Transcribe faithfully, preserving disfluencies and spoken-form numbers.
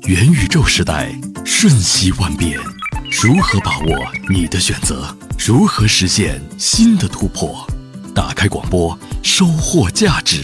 元宇宙时代瞬息万变，如何把握你的选择？如何实现新的突破？打开广播，收获价值。